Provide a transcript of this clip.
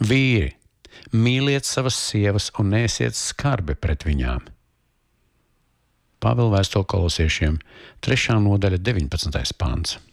Vīri, mīliet savas sievas un neesiet skarbi pret viņām. Pāvila vēstule Kolosiešiem, 3. nodaļa, 19. pants.